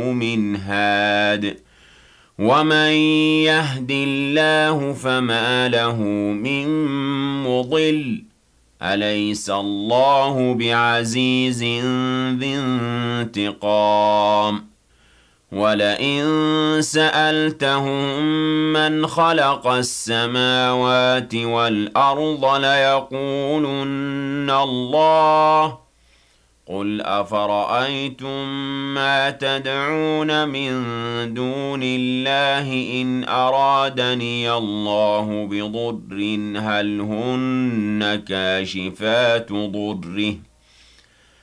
من هاد ومن يهد الله فما له من مضل أليس الله بعزيز ذي انتقام ولئن سألتهم من خلق السماوات والأرض ليقولن الله قل أفرأيتم ما تدعون من دون الله إن أرادني الله بضر هل هن كاشفات ضره